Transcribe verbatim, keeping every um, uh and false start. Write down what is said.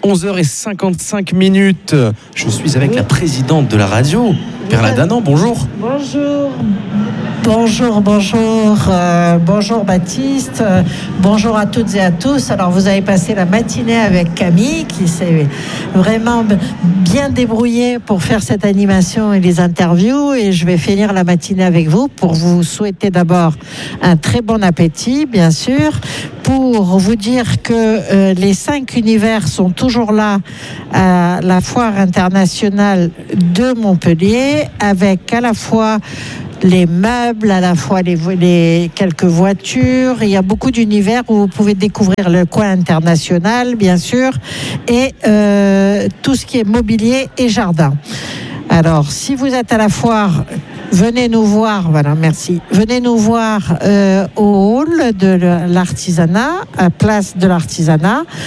onze heures cinquante-cinq minutes. Je suis avec la présidente de la radio, Perla Danan. Bonjour. Bonjour. Bonjour, bonjour, euh, bonjour Baptiste, euh, bonjour à toutes et à tous. Alors vous avez passé la matinée avec Camille qui s'est vraiment bien débrouillée pour faire cette animation et les interviews, et je vais finir la matinée avec vous pour vous souhaiter d'abord un très bon appétit, bien sûr, pour vous dire que euh, les cinq univers sont toujours là à la foire internationale de Montpellier, avec à la fois les meubles, à la fois les, les quelques voitures. Il y a beaucoup d'univers où vous pouvez découvrir le coin international, bien sûr, et euh, tout ce qui est mobilier et jardin. Alors, si vous êtes à la foire, venez nous voir, voilà, merci. Venez nous voir euh, au hall de l'artisanat, à place de l'artisanat.